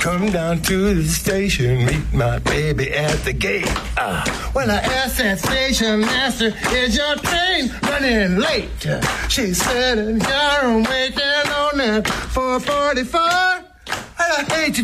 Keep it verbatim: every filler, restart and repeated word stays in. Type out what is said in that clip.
Come down to the station, meet my baby at the gate. Uh, when I asked that station master, is your train running late? She said, and here I'm waiting on that four forty-four. I hate to